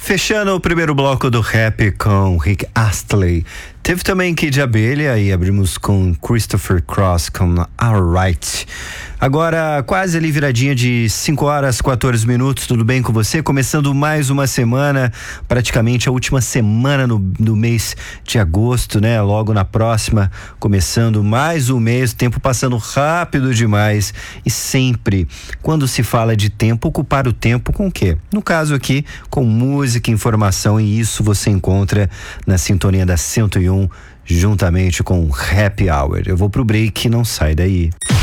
Fechando o primeiro bloco do rap com Rick Astley. Teve também Kid Abelha e abrimos com Christopher Cross com Alright. Agora quase ali viradinha de 5h14, tudo bem com você? Começando mais uma semana, praticamente a última semana do mês de agosto, né? Logo na próxima, começando mais um mês, o tempo passando rápido demais. E sempre, quando se fala de tempo, ocupar o tempo com o quê? No caso aqui, com música, informação, e isso você encontra na sintonia da 101, juntamente com o Happy Hour. Eu vou pro break, não sai daí.